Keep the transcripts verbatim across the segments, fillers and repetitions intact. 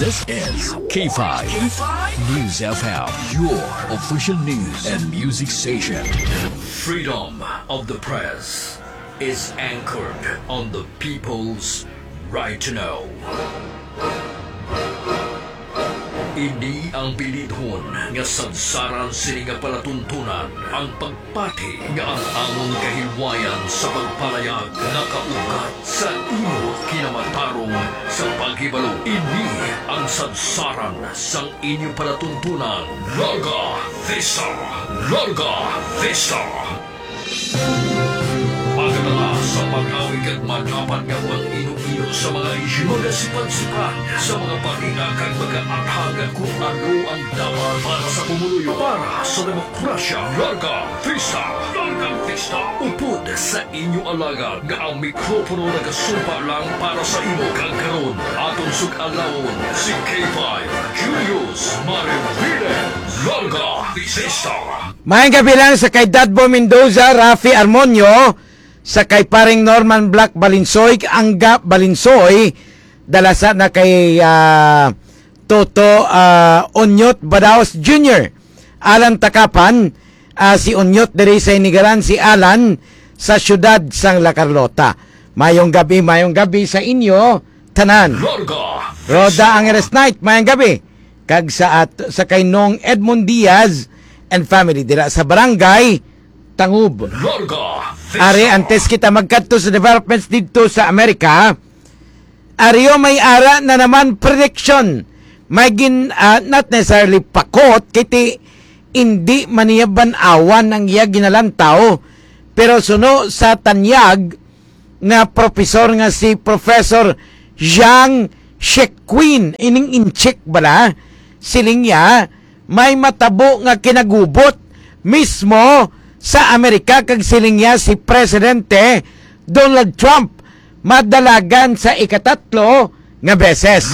This is K five, K five News F M, your official news and music station. Freedom of the press is anchored on the people's right to know. Ini ang bilidhon nga sadsaran sini nga palatuntunan ang pagpati nga ang among kahilwayan sa pagpalayag nga kaugat sa imo kinamatarong sa paghibalo. Ini ang sadsaran sang inyong palatuntunan. Larga Vista! Larga Vista! Pagkatala sa pag-awig at matapan ng mga ino-ino sa mga isyu, mga sipan-sipan sa mga paninga kay mag-aatagan kung ano ang dapat para sa pumuluyo para sa demokrasya. Larga Vista! Larga Vista! Upod sa inyong alaga nga ang mikropono nagasumpa lang para sa imo kagkaroon. Atong sug-alawon si K five Julius Marivile. Larga Vista! Maayong gabi lang sa kay Dadbo Mendoza, Rafi Armonio, sa kay paring Norman Black Balinsoy, Angga Balinsoy, dalasa na kay uh, Toto uh, Onyot Badaos Junior Alan Takapan, uh, si Onyot diri sa Inigaran, si Alan sa siyudad sang La Carlota. Mayong gabi, mayong gabi sa inyo, tanan. Roda Angeles Night, mayong gabi. Kag sa, at, sa kay Nong Edmond Diaz and family dira sa barangay Tangub. Ari, antes kita magkadto sa developments dito sa Amerika, ariyo may ara na naman prediction. May gin, uh, not necessarily pakot, kiti hindi maniyaban awan ang iya ginalantaw, pero suno sa tanyag nga profesor nga si Professor Zhang Shequin, ining incheck bala, siling ya, may matabo nga kinagubot mismo sa Amerika kag silingya si Presidente Donald Trump madalagan sa ikatatlo nga beses.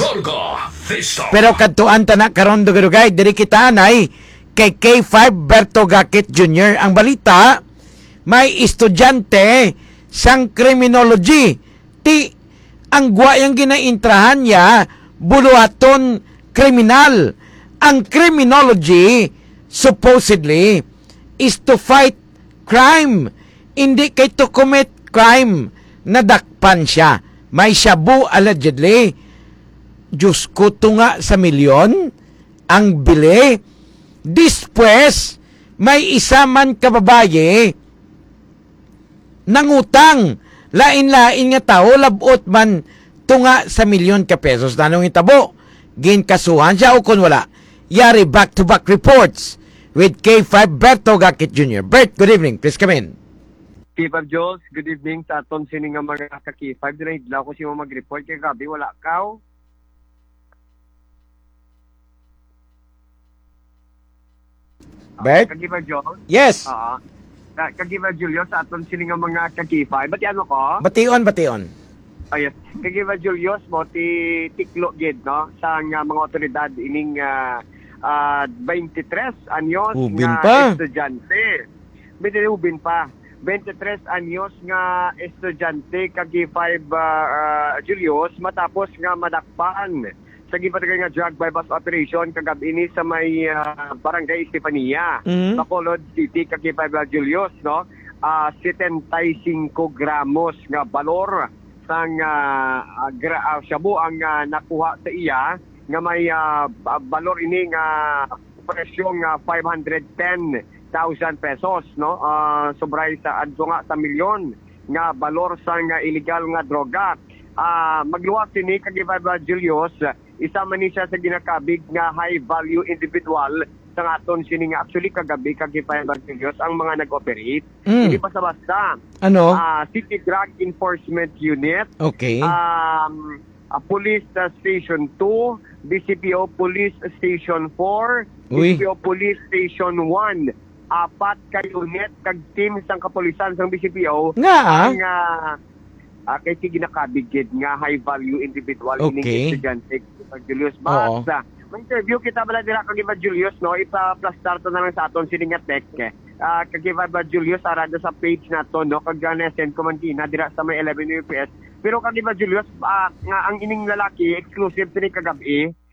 Pero kadtuan ta na karon dugay diri kita anay kay K five Berto Gakit Junior Ang balita, may estudyante sang criminology ti ang guwayang ginaintrahan niya buluhaton kriminal. Ang criminology supposedly is to fight crime, hindi kay to commit crime. Nadakpan siya, may shabu allegedly. Diyos ko, tunga sa milyon ang bili. Dispwes may isa man kababaye nangutang lain-lain nga tao, labot man tunga sa milyon ka pesos. Nanong itabo ginkasuhan siya o kun wala. Yari back-to-back reports with K five Berto Gakit Junior Bert, good evening. Please come in. K five Jules, good evening sa aton sining nga mga ka-K five. Dila hidlaw ko siya mag-report kay gabi wala kaw. Bert? Uh, K five Jules? Yes. Oo. Uh, K five Julius sa aton sining nga mga ka-K five. Bati ano ko? Bation, bation. Ayos. K five Julius mo ti tiklo gid no sa nga mga otoridad ining uh, Uh, twenty-tres anyos Ubin nga pa. estudyante. Bidi ubin pa. twenty-tres anyos nga estudyante kag K five uh, uh, Julius matapos nga madakpan sa gipadagay nga drug bypass operation kagabi ini sa may uh, barangay Estefania, mm-hmm. Bacolod City kag K five Julius no. Uh, seventy-five gramos nga balor sang uh, gra- uh, shabu ang uh, nakuha sa iya nga may uh, balor ini nga presyo nga five hundred ten thousand pesos no, uh, sobray sa adto nga sa milyon nga balor sa nga illegal nga droga. Uh, magluwag sini kag Julius, isa man ni siya sa ginakabig nga high value individual sa aton sini nga actually kagabi kag Julius ang mga nag-operate. Mm. Hindi pa sa basta. Ano? Uh, City Drug Enforcement Unit. Okay. Um Uh, Police uh, Station two, B C P O Police Station four, Uy. B C P O Police Station one. Apat ka unit kag team sang kapulisan sang B C P O nga ah? ang uh, uh, kay sige nakabigid nga high value individual okay. ining estudyante kag Julius basta. May interview kita bala dira kag Julius no, ipa-plastar to na lang sa aton sining nga tech. Uh, kag Julius arada sa page nato no, kag na-send ko man kina dira sa may eleven U P S. Pero kag Julius uh, nga ang ining lalaki exclusive sini kagabi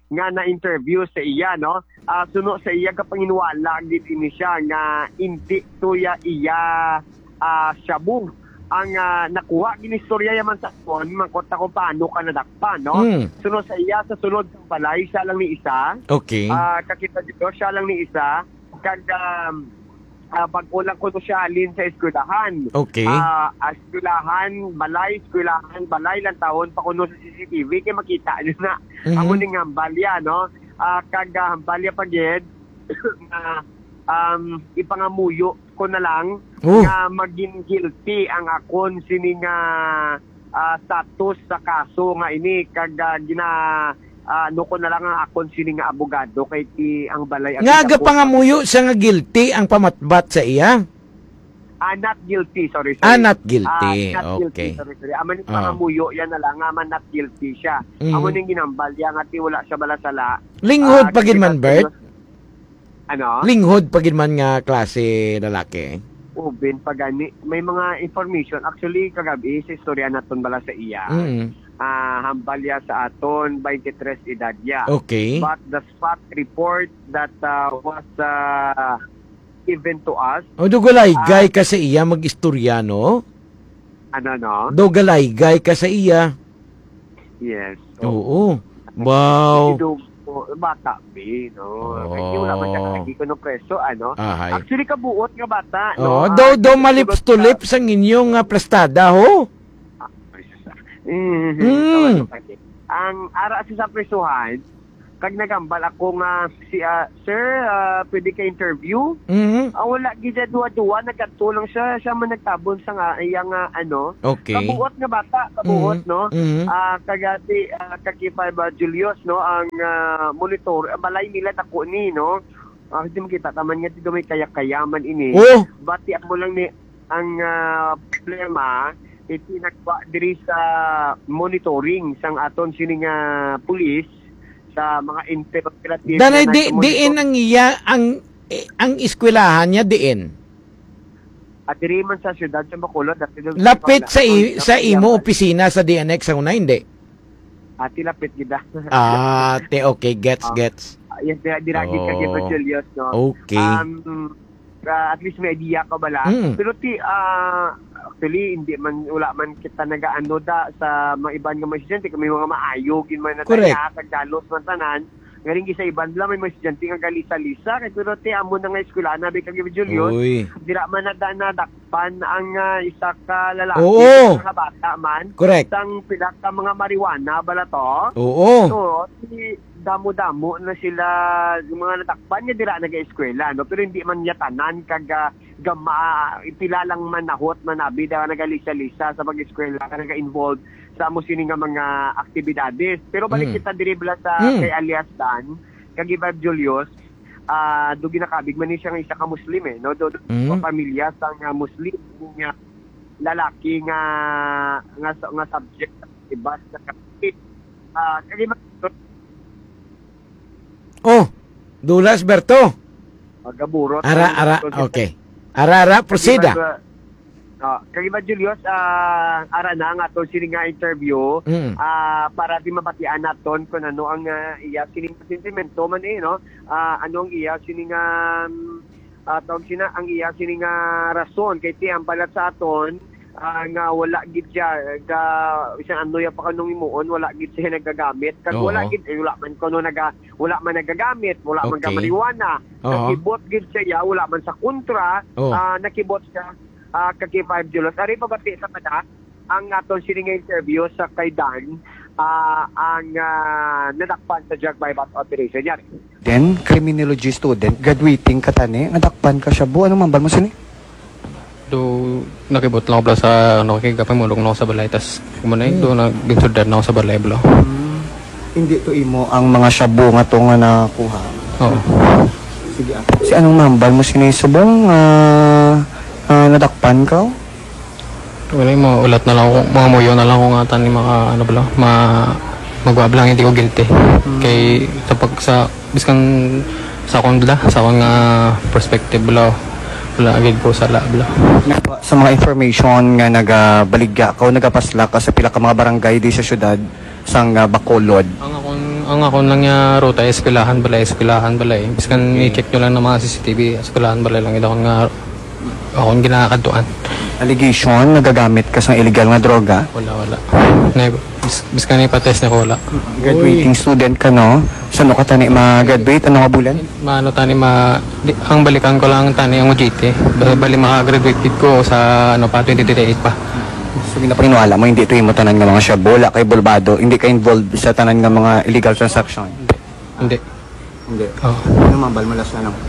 nga na-interview sa iya, no? Uh, suno sa iya kapanginwala gid ini siya nga hindi tuya iya uh, shabu ang uh, nakuha ginistorya yaman sa kon mangkota ko paano ka nadakpan, no? Mm. Suno sa iya sa sulod sa balay siya lang ni isa. Okay. Ah, kakita dito siya lang ni isa kag um, uh, pag-ulang ko to siya alin sa eskwelahan. Okay. Ah, eskwelahan, balay, eskwelahan, balay lang taon pa kuno sa C C T V kay makita niyo na Mhm. amo ning hambalya, no? Ah, kag uh, hambalya pagid na um, ipangamuyo ko na lang Oh. nga maging guilty ang akon sini nga ah, status sa kaso nga ini kag uh, gina ah, ano ko na lang ang akon sini nga abogado kay ti ang balay Nga aga pangamuyo siya nga guilty ang pamatbat sa iya. Ah, not guilty, sorry. sorry. Ah, not guilty. Ah, not guilty, Okay. sorry, sorry. Aman yung Ah. pangamuyo, yan na lang, aman not guilty siya. Mhm. Amo yung ginambal, yan nga ti wala siya balasala. Linghod Ah, pagid man, kasi- Bert. Ano? Linghod pagid man nga klase lalaki. Ubin, pagani. May mga information. Actually, kagabi, sa istorya naton bala sa iya. Mm. Ah, hambalya sa aton, twenty-tres edad ya. Okay. But the spot report that uh, was uh, given to us, O dugalaygay ka sa iya mag-istorya, no? ano no? Dugalaygay ka sa iya. Yes. Oo. Wow. Ido, bata, be, no? Oh. Kasi wala man siya kalagi ko ng preso, ano? Ahay. Actually, kabuot nga bata, Oh, no? do Ah, do kasi malips siguro to sa- lips ang inyong uh, plastada, ho. Mm. Mm. Ang ara sa presuhan, kag nagambal ako nga si ah, sir, ah, pwede ka interview? Mhm. Ah, wala gid duwa-duwa nagkatulong siya, siya man nagtabon sa nga iyang ah, ano. Okay. Kabuot nga bata, kabuot, Mhm. no? Mhm. Ah, kagati uh, kakipay ba Julius, no, ang ah, monitor, ah, balay nila tako ni, no? Ah, hindi mo kita taman nga dito may kayak-kayaman ini. Oh. Bati mo lang ni ang ah, problema itinagwa diri sa monitoring sang aton sini nga pulis sa mga interoperative. Danay na di nagmonitor. diin ang iya ang eh, ang eskwelahan niya diin. At diri man sa syudad sa Bacolod at dito- Lapit sa i, sa imo At opisina sa D N X sa una hindi. lapit gida. Ah, te okay, gets Ah. gets. Yes, diragi ka Oh. kay Julius, no? Okay. Um, uh, at least may idea ka bala. Mm. Pero ti, ah, actually, hindi man, wala man kita nagaano da sa mga iban nga mga estudyante. Kami mga maayogin man na Correct. tayo, kagalos man tanan. Ngayon sa iban lang, may mga estudyante nga galisa-lisa. Kaya pero ti, amo na nga eskwela, nabi kag Julius. Uy. Dira man na nadakpan ang ah, isa ka lalaki, Oo. mga bata man. Correct. Isang pila ka mga marijuana, bala to. Oo. So, si damo-damo na sila, yung mga natakpan niya dira nag-eskwela, no? Pero hindi man niya tanan kag ah, gama, ipilalang man nahot man abi da nagalisa-lisa sa pag-eskwela ka naga-involved sa amo sini nga mga aktibidades. Pero balik Mm. kita diri bala sa Mm. kay alias Dan, kag Iba Julius, ah do ginakabig man ni siya nga isa ka Muslim eh, no? Do, do Mm. pamilya sa nga Muslim nga lalaki nga nga nga subject iba sa kapit. Ah, kag Iba Oh. Dulas Berto. magaburot. Ara ara okay. Ara ara proseda. Ah, kag Iba Julius, ah ara na nga to sini nga interview. Mm. Ah, para di mabatian naton kung ano ang ah, iya sining sentimento man eh, no? Ah, ano ang iya sining nga um, ah, tawag sina ang iya sining nga rason kay ti ang balat sa aton ah, nga wala gid siya ga isang ano ya pa kanong imuon wala gid siya nagagamit kag Oo. wala gid eh, wala man kuno naga wala man nagagamit wala man Okay. ka marijuana Oo. nakibot gid siya wala man sa kontra Oo. ah, nakibot siya ah, kag five Julos ari pabati sa kada ang aton sini nga interview sa kay Dan ah, ang ah, nadakpan sa drug bypass operation yan. Then, criminology student, graduating ka tani, nadakpan ka siya. Bu, ano mambal mo sini? Do nakibot lang ako bala sa ano kay gapay mo na ako sa balay tas kumanay do nagbinsudad na ako sa balay bala. Hindi to imo ang mga shabu nga to nga nakuha. Oo. Sige ah. Si anong mambal mo sini subong ah ah, nadakpan ka? Wala mo ulat na lang ako mga muyo na lang ako nga tani mga ano bala ma magwablang hindi ko guilty. Kay sa pag sa biskan sa akong bala sa akong nga perspective bala wala agad ko sa la bala. Sa mga information nga nagabaligya ka o nagapasla ka sa pila ka mga barangay di sa syudad sang ah, Bacolod. Ang akong ang ako lang niya ruta, eskwelahan bala, eskwelahan bala eh. Biskan i-check nyo lang ng mga C C T V, eskwelahan bala lang. Ito akong nga, akong ginakaduan. Allegation, nagagamit ka sa illegal nga droga. Wala, wala. Never. Bis, biskan ipatest na ko, wala. Graduating student ka, no? Saan ka tani ma-graduate? Ano nga bulan? Maano tani ma... Di, ang balikan ko lang tani ang U G T. Bali makagraduate kid ko sa ano pa, twenty twenty-eight pa. So, ginapaniwala mo, hindi ito yung tanan nga mga siya. Bola kay Bolbado, hindi ka involved sa tanan nga mga illegal transaction. Hindi. Hindi. Oh. Ano mambal, malas na lang.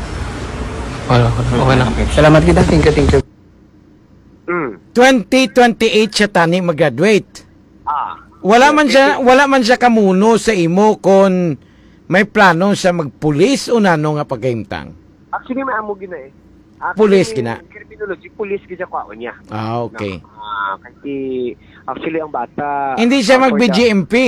Wala, wala. Okay lang. Salamat kita. Thank you, thank you. Mm. twenty twenty-eight siya tani mag-graduate. Ah. Wala man siya, wala man siya kamuno sa imo kung may plano siya magpulis o nano nga pagkaimtang. Actually, may amo gina eh. Actually, Pulis gina? Criminology, pulis gina kwaon niya. Ah, okay. No? Ah, kasi actually ang bata... Hindi siya ah, mag-B for G M P.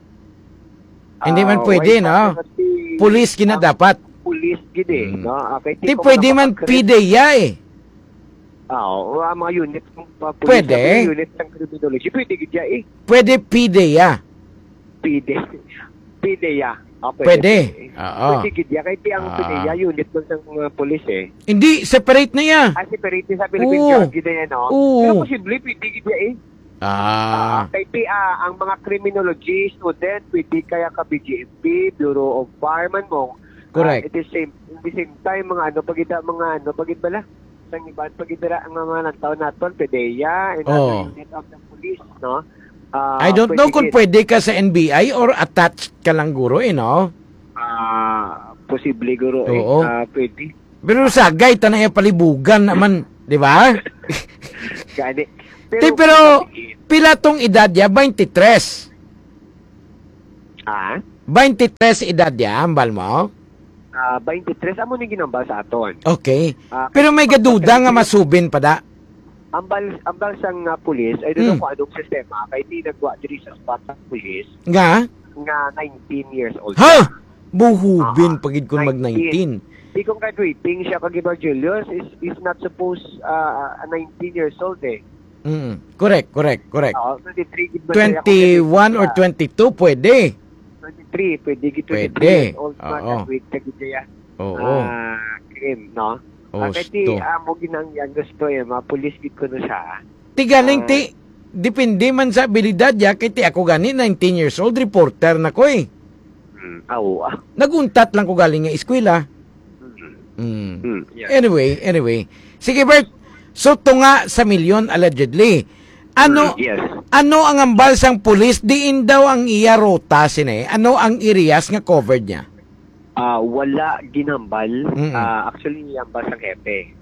the- Hindi man ah, pwede, why no? not? Kasi Pulis gina ang dapat. Pulis gina eh. Mm. No? Ah, kaya Hindi pa pwede man nakapag- P D E A eh. Ah, oo, ang mga unit ng uh, pulis. Pwede. Ang unit ng criminology. Pwede gina eh. Pwede P D E A. Pwede. Pwede ya. Ah, Pwede. Oo. Pwede gina. Kaya di ang Ah. pwede ya, unit ng mga pulis eh. Hindi, separate na ya. Ah, separate sa Philippines Oo. yun, gina yan, no? Oo. Pero posible, pwede gina eh. Ah, Ah, kay P A, ang mga criminology student, pwede kaya ka B G M P, Bureau of Fireman mo. Correct. Ah, at the same, at the same time, mga ano, pagita, mga ano, pagit bala? Sang iba, pagitira ang mga nagtaon naton, P D E A, and Oh. other unit of the police, no? Ah, I don't know kung gid. pwede ka sa N B I or attached ka lang guro eh, no? Ah, posible guro eh. Oo. Ah, pwede. Pero sagay, tanay palibugan naman, di ba? Gani. Ti, pero, pila tong edad ya? twenty-three. Ah, twenty-three edad ya, ambal mo? ah, twenty-three, amo ni ginambal sa aton. Okay. Ah, Pero may gaduda nga masubin pa da. Ang bal ang balsang uh, pulis, I don't know Mm. kung anong sistema, kay di nagwa diri sa spot ng pulis Nga? nga nineteen years old. Ha? Buhubin Ah, pagid kung mag nineteen. Di kung graduating siya kag Ibar Julius is is not supposed uh, uh, nineteen years old eh. Mm. Correct, correct, correct. Oo, twenty-three gid ba siya kung twenty-one or graduate siya? twenty-two pwede. twenty-three, pwede gid Pwede. twenty-three years old Oo. na graduate ka gid siya. Oo. Ah, krim, no? Oh, Ah, kaya di, sto. amo ginang yan gusto eh, mga pulis gid ko na siya. Ti galing ti, depende man sa abilidad ya, kay ti ako gani, nineteen years old, reporter na ko eh. Hmm, aw, ah. Naguntat lang ko galing nga eskwela. Hmm, Mm. hmm, yeah. Anyway, anyway. Sige Bert, so tunga sa milyon allegedly. Ano, Yes. ano ang ambal sang pulis, diin daw ang iya rota sine, ano ang areas nga covered niya? Ah, wala ginambal. Mm-mm. Ah, actually, ang basang hepe.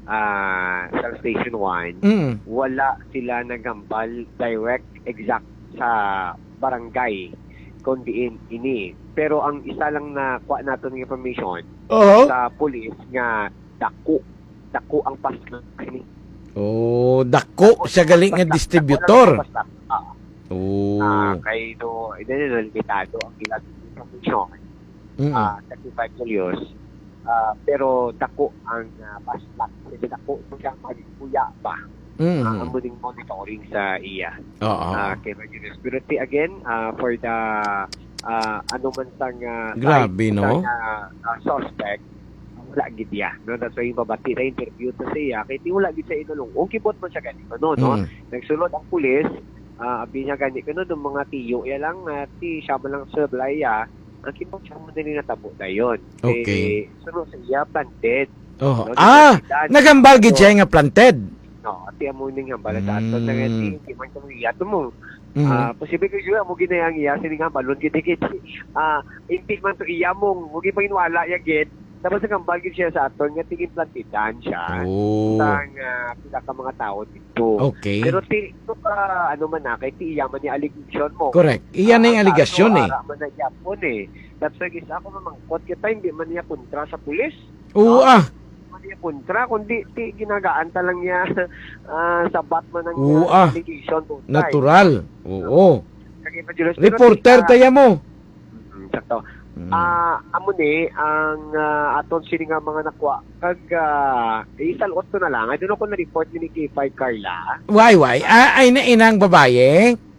Ah, sa Station one, Mm. wala sila nagambal direct exact sa barangay kundi ini. Pero ang isa lang na kuha nato ng information Oo. sa police nga dako dako ang pas kini. Oh, dako siya galing nga distributor. Ah, Oh. ah, kay do, ito na limitado ang ilang information. Mm. ah thirty-five kilos. Ah, pero dako ang uh, pastak. Kasi dako ito siyang magkuya ba? Mm. Ah, ang muling monitoring sa iya. Oo. Ah, kay Virginius. Pero ti- again, ah, for the ah, ano man sang uh, Grabe, no? suspect, wala gid ya. No, that's why yung babati na interview ta siya. Kay ti wala gid sa inulong. Ung kibot man siya ganito, no? no? Mm. Nagsulod ang pulis, ah, abi niya ganito, no? Yung mga tiyo, ya lang, uh, ti siya man lang sa blaya, ang kibot siya mo din natabo na yun. Okay. Eh, sunod sa iya, planted. Oh. No, Ah, diba, nagambal gid siya nga planted. No, ati amo ning hambal sa ato Mm. na nga ti ti man kamo iya mo. Mm. Ah, posible ko jud mo ginayang iya sini nga balon gid gid. Ah, intik man to iya mo, mo gi paginwala ya gid. Tapos sa kambal gid siya sa aton nga tingin plantidan siya. Oh. Sang uh, pila ka mga tao dito. Okay. Pero ti ito ka ano man na kay ti iya man ni allegation mo. Correct. Iyan na yung Ah, aligasyon ano, eh. ara man na yapon eh. That's why isa ako mamangkot kita hindi man niya kontra sa pulis. Oo ah. Hindi niya kontra, kundi ti ginagaan ta lang niya ah, sa Batman ng Oo, uh, ah. allegation to. Natural. Oo. Kaya pa, Julius, pero Reporter ti- taya mo. Mm, sakto. Mm. Ah, amo ni ang ah, aton sini nga mga nakuha kag uh, isalot ko na lang. I don't know kung na-report ni K five Carla. Why, why? Ah, ay na inang babae? Hindi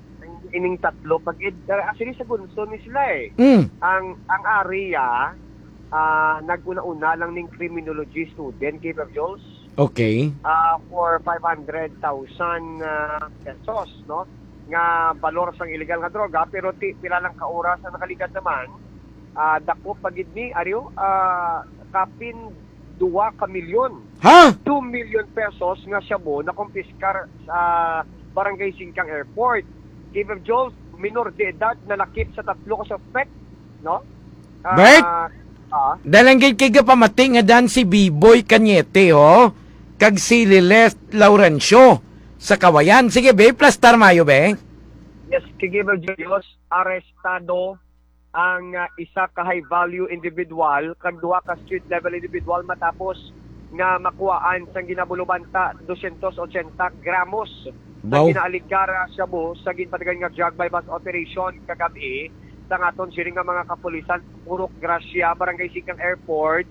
ining tatlo pag actually sa gunso ni sila eh. Mm. Ang ang area ah naguna-una lang ning criminology student kay Jules Okay. ah for five hundred thousand ah, pesos, no? Nga balor sang illegal nga droga pero ti, pila lang ka oras ang nakaligad naman ah dako pagid ni ariyo ah kapin duwa ka milyon. Ha? two million pesos nga shabu na kumpiskar sa Barangay Singkang Airport. Give of Jones, minor de edad na nakip sa tatlo ka suspect, no? Ah, Bert? ah, Dalanggit kay pamati nga dan si B-Boy Cañete, ho? Kag si Liles Laurencio sa Kawayan. Sige, be, plastar mayo, be. yes, give of Jones, arestado ang ah, isa ka high value individual kag duha ka street level individual matapos nga makuhaan sang ginabulubanta two hundred eighty gramos Wow. na ginaaligara shabu sa ginpatagan nga drug by bus operation kagabi sa ngaton sini nga mga kapulisan Purok Gracia, Barangay Singkang Airport,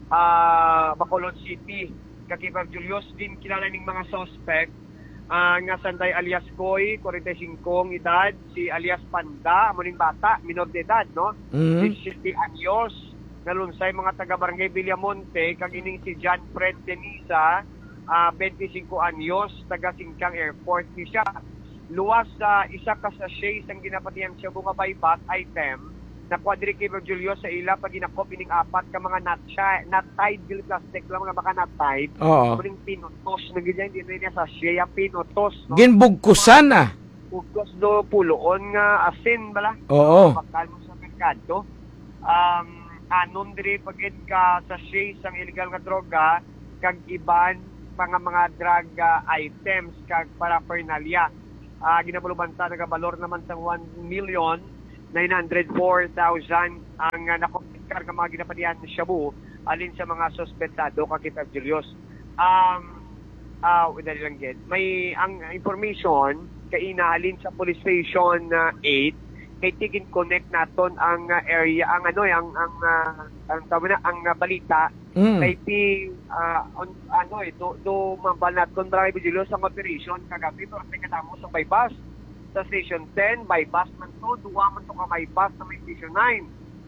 ah Bacolod City. Kakibag Julius din kilala ning mga suspect ah, nga Sanday alias Koy, forty-five edad, si alias Panda, amo ning bata, minor de edad, no? Mhm. sixty anyos, nalunsay mga taga Barangay Villamonte, kag ining si John Fred Denisa, ah twenty-five anyos, taga Singkang Airport ni siya. Luwas sa isa ka sachet sang ginapatihan siya mga bypass item na quadricaber Julio sa ila pag ginakop ining apat ka mga nut siya, nut tied bil plastic lang mga baka nut tied. Oo. Muling pinutos na ganyan din niya sa siya pinutos, no? Ginbugkusan, ah. Ugos do puloon nga asin bala. Oo. Bakal mo sa merkado. Um, anon diri pagid ka sa sachet sang illegal nga droga kag iban mga mga drug uh, items kag paraphernalia. Uh, ginabulubanta nagabalor naman sa one million nine hundred four thousand ang uh, nakumpiskar nga mga ginapatihan sa Shabu alin sa mga suspetsado kakita Julius. Um ah uh, dali lang gid. May ang information kay inaalin sa police station uh, eight kay tigin connect naton ang uh, area ang ano ang ang uh, ang tawag na ang uh, balita Mm. kay ti uh, on, ano eh do, do mabal naton drive Julius sa operation kagabi pero tingnan mo sa bypass sa station ten bypass man to duwa man to ka bypass sa may station nine.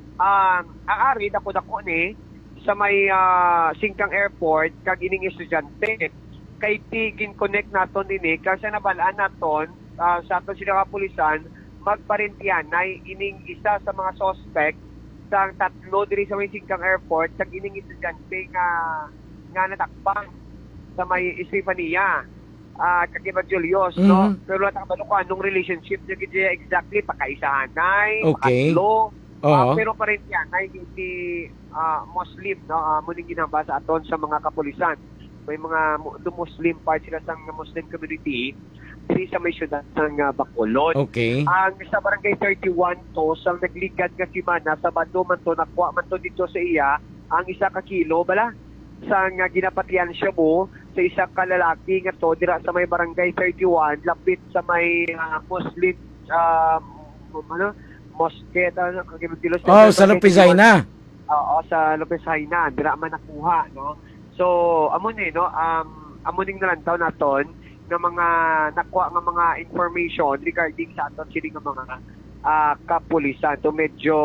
Um ang ari dako dako ni sa may uh, Singkang Airport kag ining estudyante kay tigin connect naton dinhi kasi nabalaan naton uh, sa aton sila ka pulisan magparentianay ining isa sa mga suspect sa tatlo diri sa may Singkang Airport kag ining estudyante nga nga natakpan sa may Estefania ah uh, kagiba Julius, mm-hmm. no? Pero wala kabalo ko anong relationship niya gid exactly pakaisahanay, Okay. pakatlo. Oo. Uh, pero parentianay hindi uh, Muslim, no? Uh, muning ginamba sa aton sa mga kapulisan. May mga do Muslim part sila sa Muslim community diri sa may syudad ng uh, Bacolod. Okay. Ang sa barangay thirty-one to sa nagligad nga si Mana sa bando man to nakuha man to dito sa iya ang isa ka kilo bala sa nga ginapatian siya mo sa isa ka lalaki nga to dira sa may barangay thirty-one lapit sa may uh, Muslim uh, ano mosque ta ano kagimilos Oh, sa Lupisay na. Oo, sa Lupisay na dira man nakuha, no? So amo ni no um amo ning nalantaw naton nga mga nakuha nga mga information regarding sa aton sini nga mga uh, kapulisan to medyo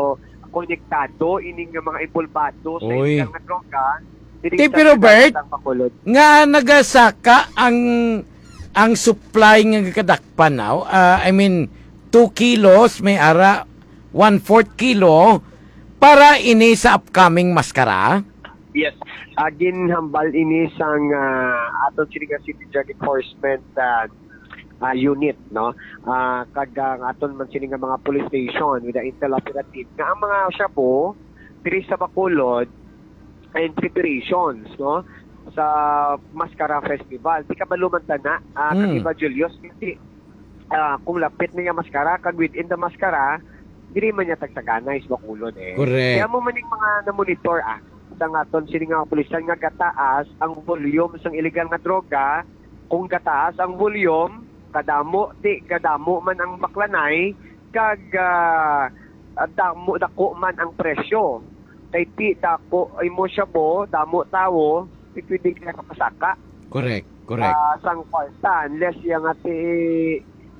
konektado ining nga mga impulbado sa Oy. ilang nga droga. Ti, pero Bert, nga nagasaka ang ang supply nga kadakpan now. Uh, I mean, two kilos may ara one-fourth kilo para ini sa upcoming maskara. Yes. Agin hambal ini sang uh, aton Siliga City Drug Enforcement uh, uh, unit, no? Uh, kag ang aton man sini nga mga police station with the intel operative nga ang mga shabu diri sa Bacolod and preparations, no? Sa Mascara Festival. Di ka baluman tana, uh, Mm. kagiba Julius, kasi uh, kung lapit niya Mascara, kag within the Mascara, diri man niya tagtaganay sa Bacolod eh. Correct. Kaya mo maning mga na-monitor ah, sa nga ton sini nga pulisan nga gataas ang volume sang illegal nga droga, kung gataas ang volume, kadamo, di kadamo man ang baklanay, kag uh, damo dako man ang presyo. Kay ti dako ay mo siya bo, damo tawo, di pwede ka kapasaka. Correct, correct. Uh, sang kwarta, unless yung ati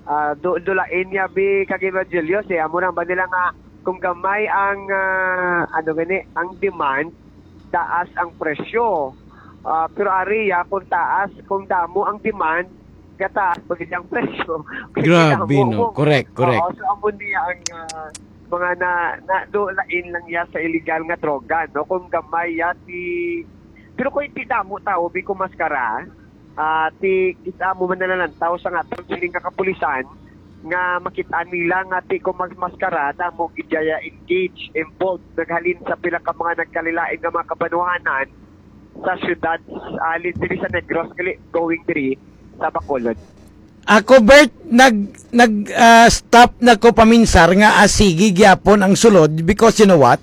ah, do dulain niya bi kagiba Julius eh amo na ba nila nga kung gamay ang ah, ano gani ang demand taas ang presyo. Ah, pero ariya kung taas kung damo ang demand kataas pag ang presyo. Grabe, no? Correct, correct. Oo, so amo niya ang ah, mga na, na dulain lang ya sa illegal nga droga no kung gamay ya ti pero kung iti damo tao bi ko maskara ah ti kita mo man nalantaw sa nga siling kapulisan nga makita nila nga ti ko magmaskara damo gidya engage involved naghalin sa pila ka mga nagkalilain nga mga kabanuhanan sa syudad alin diri sa Negros kali going diri sa Bacolod. Ako, Bert, nag, nag ah, stop na ko paminsar nga asigi gyapon ang sulod because you know what?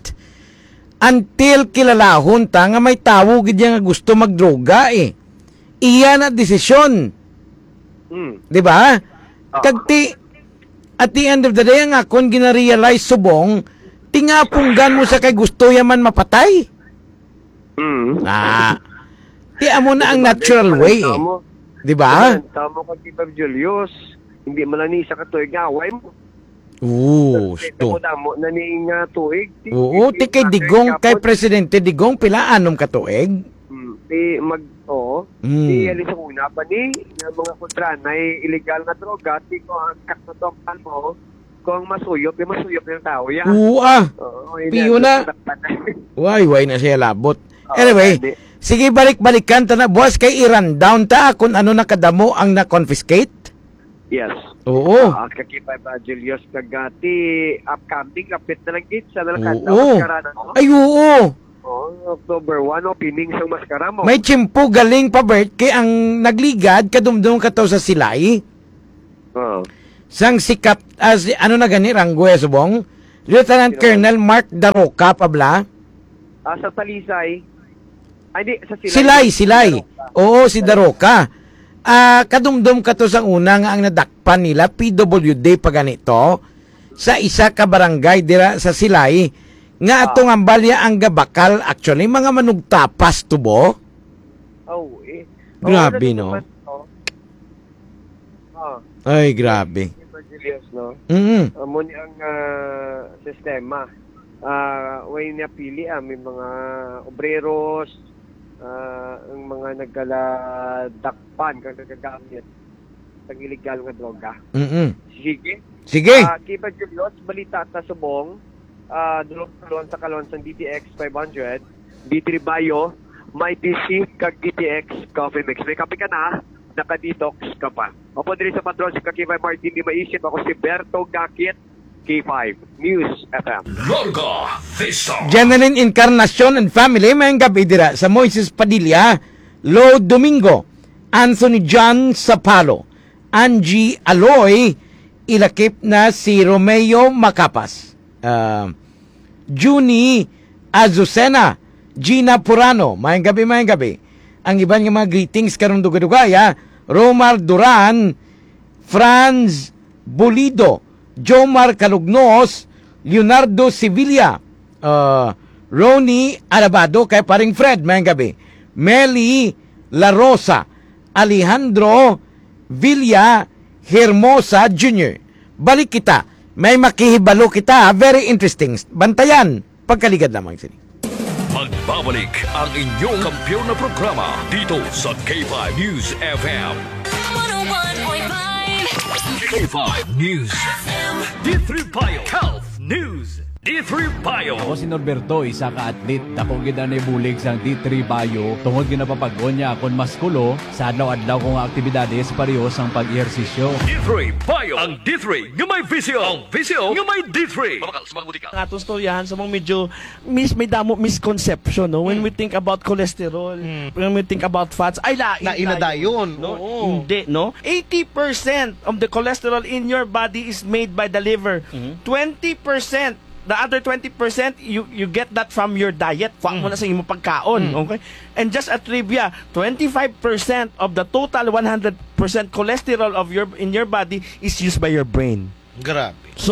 Until kilalahon ta nga may tawo gid nga gusto magdroga eh. Iya na desisyon. Hmm. Di ba? Kagti at the end of the day nga kon gina-realize subong tingapunggan mo sa kay gusto yaman mapatay. Hmm. Ah. Ti amo na ang natural way eh. Di ba? Tama ka kay Bob Julius. Hindi man lang ni sa katuig nga away mo. Oo, Kasi sto. mo damo na ni nga tuig. Ti- Oo, ti kay Digong, kay Kapon, Presidente Digong, pila anom katuig? hmm, Ti mag oo. Mm. Ti ali sa una pa ni nga mga kontra na illegal na droga ti ko ang kakatokan mo kung masuyop, yung masuyop ng tao yan. Oo ah. Oo, Piyo na. Way, way na siya labot. Anyway, hindi. sige balik-balikan ta na. Boss, kay i-run down ta kung ano nakadamo ang na-confiscate? Yes. Oo. Ah, kakipay ba Julius kagati upcoming lapit na lang git sa nalakanta Oo. maskara na mo. Ay, oo. Oh, October one opening sa maskara mo. May tsimpo galing pa, Bert, kay ang nagligad, kadumdum ka to sa silay. Oo. Sang sikat, as, ano na gani, ranggo eh, subong? Lieutenant Colonel Mark Daroca, pabla? Ah, sa Talisay. Ay, di, sa Silay. Silay, silay. Oo, si Daroca. Ah, kadumdum ka to sang una nga ang nadakpan nila, P W D pa ganito, sa isa ka barangay dira sa Silay, nga atong ambalya ang gabakal, actually, mga manugtapas tubo. Oh, eh. Grabe, no? Ah, Ay, grabe. Julius, no? Mm. Amo ni ang ah, sistema. Ah, way niya pili ah, may mga obreros, ah, ang mga nagkaladakpan kang nagagamit ng illegal nga droga. Mm. Sige. Sige. Ah, Kipa Julius, balita ta subong, ah, dulong kalon sa kalon sa D T X five hundred, D three Bayo, may T C kag D T X Coffee Mix. May kape ka na, naka-detox ka pa. Opo diri sa patron si Kakibay Martin, di maisip ako si Berto Gakit, K five News F M. Larga Vista. Jeneline Encarnacion and family, may gabi dira sa Moises Padilla, Lo Domingo, Anthony John Sapalo, Angie Aloy, ilakip na si Romeo Macapas, uh, Juni Azucena, Gina Purano, may gabi, may gabi. Ang iban nga mga greetings karong duga-dugaya, Romar Duran, Franz Bulido, Jomar Calugnos, Leonardo Sevilla, uh, Ronnie Alabado, kay paring Fred, may gabi. Meli La Rosa, Alejandro Villa Hermosa Junior Balik kita, may makihibalo kita, very interesting. Bantayan, pagkaligad lamang sini. Magbabalik ang inyong kampiyon na programa dito sa K five News F M. one oh one point five K five News F M. D three Bio Health News. D three Bio. Ako si Norberto, isa ka atlet. Dako gid ani bulig sang D three Bio. Tungod ginapapag-on niya akon maskulo sa adlaw-adlaw kong aktibidades pareho sang pag-ehersisyo. D three Bio. Ang D three nga may visyo. Ang visyo nga may D three. Mabakal, sumaguti ka. Ang atong storyahan sa mga medyo mis, may damo misconception no when we think about cholesterol, when we think about fats, ay lain Lain na dayon. no? Oo. Hindi, no? eighty percent of the cholesterol in your body is made by the liver. twenty percent the other twenty percent you you get that from your diet. Fa mo na sa imong pagkaon, okay? And just a trivia, twenty-five percent of the total one hundred percent cholesterol of your in your body is used by your brain. Grabe. So,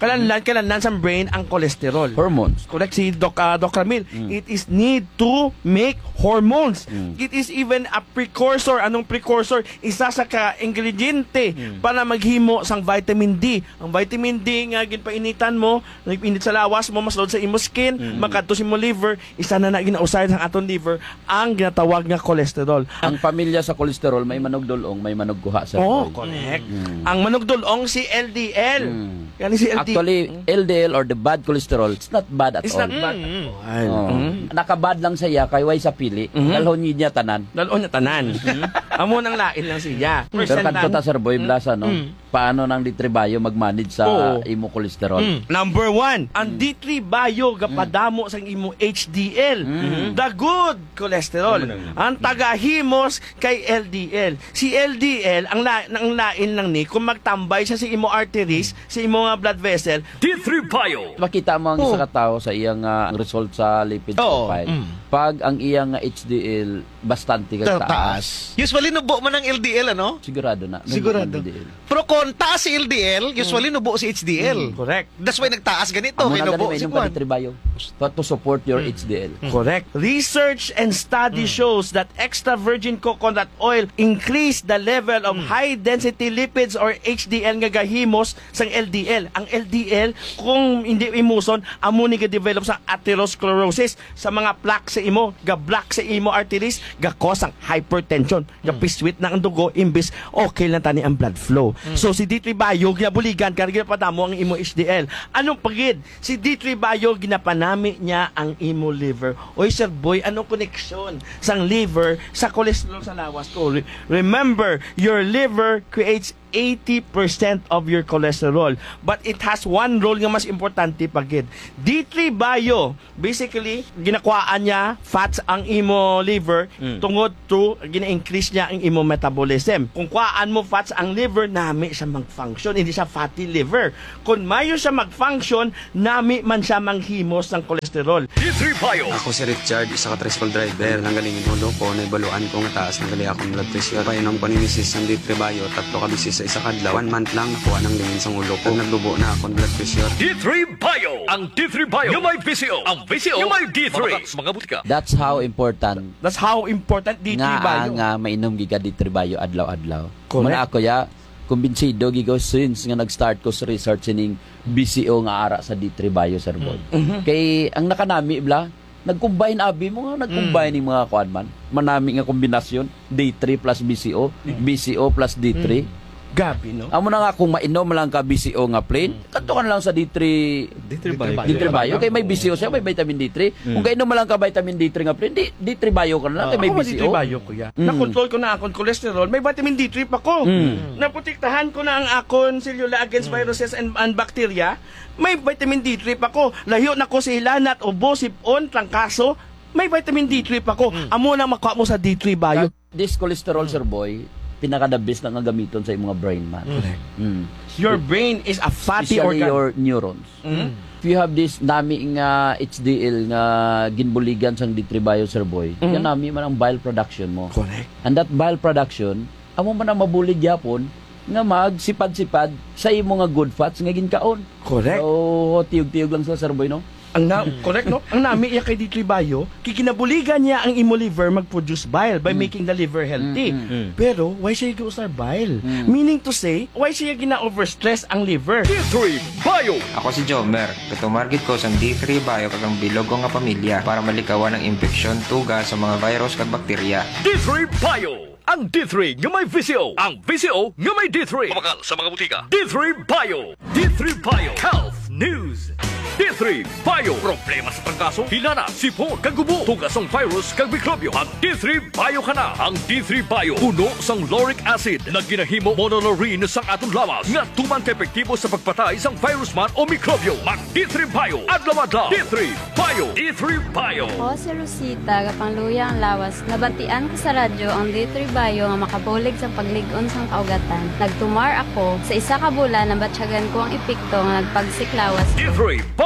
Kalanlan, kalanlan sa brain ang cholesterol. Hormones. Correct si Doc, uh, Doc Ramil. It is need to make hormones. It is even a precursor. Anong precursor? Isa sa ka-ingrediente para maghimo sang vitamin D. Ang vitamin D nga ginpainitan mo, nagpainit sa lawas mo, mas load sa imo skin, makadto sa imo liver, isa na na ginausay sa aton liver ang ginatawag nga cholesterol. Ang pamilya sa kolesterol, may manugdulong, may manugkuha sa Oh, boy. correct. Ang manugdulong si L D L. Kani si L D L. Actually, L D L or the bad cholesterol, it's not bad at It's all. not bad. Oh. Nakabad lang siya kay way sa pili. Dalhon niya tanan. Dalon niya tanan. Amo nang lain lang siya. Pero Percent kanto ta lang. Sir Boy Blasa, no? Paano nang D three Bio mag-manage sa Oo. imo cholesterol? Number one, ang D three Bio gapadamo sa imo H D L. The good cholesterol. Ang tagahimos kay L D L. Si L D L, ang, la, ang lain lang ni, kung magtambay siya sa imo arteries, sa imo nga blood vessel, D three Bio. Makita mo ang isa ka tao sa iyang ah, result sa lipid Oo. profile. Pag ang iyang ah, H D L bastante ka taas, Taas. Usually nubo man ang L D L, ano? sigurado na. Sigurado. L D L. Pero kung taas si L D L, usually nubo si H D L. correct. That's why nagtaas ganito. Amo Kay na nubo ganun, si inom ka Juan. D three Bio to, to support your H D L. Correct. Research and study shows that extra virgin coconut oil increase the level of high density lipids or H D L nga gahimos sang L D L. Ang L D L kung hindi imuson amo ni ga-develop sa atherosclerosis sa mga plaque sa imo, ga-block sa imo arteries, ga-cause ang hypertension, ga-piswit na ang dugo imbis okay lang tani ang blood flow. So si D three Bio ginabuligan kan ginapadamo ang imo H D L. Anong pagid? Si D three Bio ginapanami niya ang imo liver. Oy Sir Boy, anong connection sang liver sa cholesterol sa lawas ko? Re- Remember, your liver creates eighty percent of your cholesterol. But it has one role nga mas importante pagid. D three Bio, basically, ginakuhaan niya fats ang imo liver tungod to gina-increase niya ang imo metabolism. Kung kuhaan mo fats ang liver, nami siya mag-function. Hindi siya fatty liver. Kung mayo siya mag-function, nami man siya manghimos ng cholesterol. D three Bio. Ako si Richard, isa ka tricycle driver. Nanggaling yung ulo ko, naibaluan ko nga taas, nanggali akong blood pressure. Painom ko ni misis ng D three Bio, tatlo ka bisis sa isa kadlaw. One month lang, nakuha ng lingin sa ulo ko. Naglubo na akong blood pressure. D three Bio. Ang D three Bio yung may V C O. Ang V C O yung may D three. Mga butika. That's how important That's how important D three nga Bio. nga mainom giga D three Bio adlaw-adlaw. Correct. Muna ako ya kumbinsido gigaw since nga nag-start ko sa research ning B C O nga ara sa D three Bio, Sir Boy. Kay ang nakanami bla nag-combine abi mo nga nag-combine ning mga kuan man. Manami nga kombinasyon D three plus B C O, B C O plus D three. Gabi, no? Amo na nga kung mainom lang ka B C O nga plain, kanto ka na lang sa D three D three Bio. Okay, may B C O siya, may vitamin D three. Kung kainom mo lang ka vitamin D three nga plain, di, D three Bio ka na lang, kay may Ako B D C three O. Bio, kuya. Na-control ko na akong cholesterol. May vitamin D three pa ko. Naprotektahan ko na ang akong cellula against viruses and, and bacteria. May vitamin D three pa ko. Layo na ko sa ilanat, ubo, sipon, trangkaso. May vitamin D three pa ko. Amo na makuha mo sa D three Bio. This cholesterol, Sir Boy, pinaka-the best na nga gamiton sa imong mga brain man. Mm. Your brain is a fatty Especially organ. your neurons. If you have this nami nga H D L nga ginbuligan sang D three Bio, Sir Boy, yan nami man ang bile production mo. Correct. And that bile production, amo man ang mabulig yapon nga magsipad-sipad sa imo nga good fats nga ginkaon. Correct. So, tiyog-tiyog lang sa Sir Boy, no? Ang na, correct, no? Ang nami iya kay D three Bio, kikinabuligan niya ang imo liver mag-produce bile by making the liver healthy. Pero, why siya giusar bile? Meaning to say, why siya gina-overstress ang liver? D three Bio. Ako si Jomer. Katumargit ko sa D three Bio kagang bilog ko nga pamilya para malikawan ang infeksyon, tuga sa mga virus kag bakterya. D three Bio. Ang D three nga may V C O. Ang V C O nga may D three. Pamakal sa mga butika. D three Bio. D three Bio. Health News. D three Bio. Problema sa trangkaso, hinana, sipon, kagubo, tugas ang virus, kag mikrobyo. Ang D three Bio ka na. Ang D three Bio. Puno sang lauric acid na ginahimo monolaurin sang atong lawas nga tuman ka epektibo sa pagpatay sang virus man o mikrobyo. Mag D three Bio. Adlaw-adlaw. D three Bio. D three Bio. Ako si Rosita, kapangluya ang lawas. Nabatian ko sa radyo ang D three Bio nga makabulig sa pagligon sang kaugatan. Nagtumar ako sa isa ka bulan na batsyagan ko ang epekto nga nagpagsiklawas. D three Bio.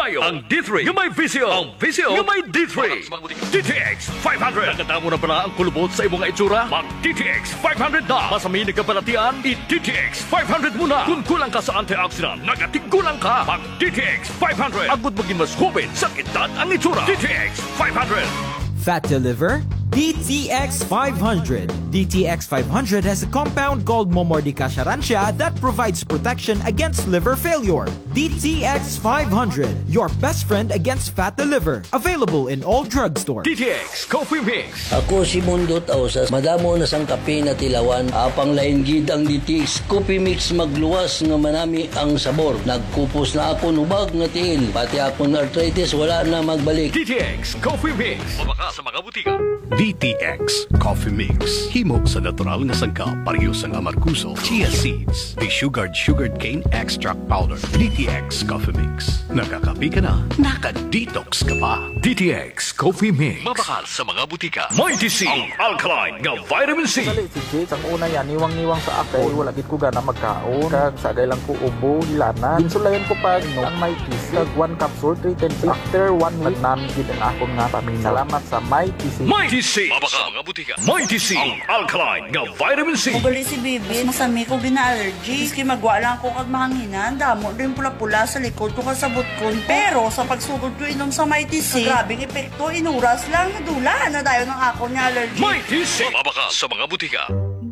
Bio. Ang D three nga may Vizio. Ang Vizio nga may D three. D T X five hundred. Naganda mo na pala ang kulubot sa imong itsura? Mag D T X five hundred na. Masami na kabalatian, i-D T X five hundred muna. Kung kulang ka sa antioxidant, nagatigkulang ka. Mag D T X five hundred. Agud maging mas hubin sa kitat ang itsura. D T X five hundred. Fat to liver? D T X five hundred. D T X five hundred has a compound called Momordica charantia that provides protection against liver failure. D T X five hundred, your best friend against fat to liver. Available in all drugstores. D T X Coffee Mix. Ako si Mundo Tausas, madamo na sang kape na tilawan, apang lain gid ang D T X Coffee Mix magluwas nga manami ang sabor. Nagkupos na ako nubag nga tiil, pati akong arthritis wala na magbalik. D T X Coffee Mix. Mabaka sa mga butika. D T X Coffee Mix. Himo sa natural nga sangka, pareho sang amarkuso, chia seeds, de-sugared sugared cane extract powder. D T X Coffee Mix. Nakakapi ka na, naka-detox ka pa. D T X Coffee Mix. Mabakal sa mga butika. Mighty C. Ang alkaline nga vitamin C. Dali si Jade, ang una yan, niwang-niwang sa akin. Wala gid ko gana magkaon. Kag sagay lang ko ubo, hilana. Insulayan ko pa no, ang Mighty C. Kag one capsule, three ten C. After one week, namin gid ang akong nga pamin. Salamat sa Mighty C. Mighty C. Mabaka sa mga butika. Mighty C. Ang alkaline nga vitamin C. Mugali si Bibi, masami ko gina-allergy. Iski magwa lang ko kag mahanginan. Damo rin pula-pula sa likod ko kasabot ko. Pero sa pagsugod ko inom sa Mighty C, grabing epekto, inuras lang, nadula na tayo ng ako niya allergy. Mighty C. Mabaka sa mga butika.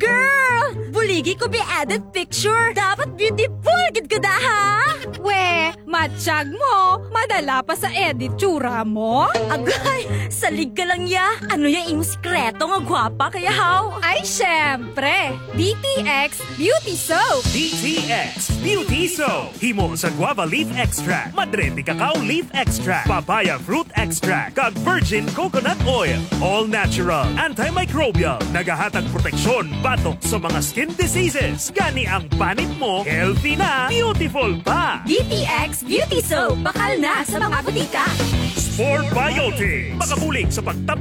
Girl! Buligi ko be added picture. Dapat beautiful gid ka da, ha? We, matsyag mo. Madala pa sa edit tsura mo. Agay, salig ka lang ya. Ano yung iyong sikreto nga gwapa kaya how? Ay, syempre. D T X Beauty Soap. D T X Beauty Soap. Himo sa guava leaf extract, madre de cacao leaf extract, papaya fruit extract, kag virgin coconut oil. All natural, antimicrobial, nagahatag proteksyon batok sa mga skin diseases. Gani ang panit mo, healthy na, beautiful pa. D T X Beauty Soap. Bakal na sa mga butika. Sport Biotic. Makabulig sa pagtap